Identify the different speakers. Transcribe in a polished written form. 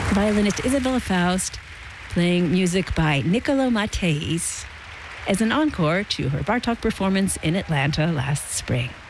Speaker 1: Violinist Isabella Faust playing music by Niccolo Matteis as an encore to her Bartók performance in Atlanta last spring.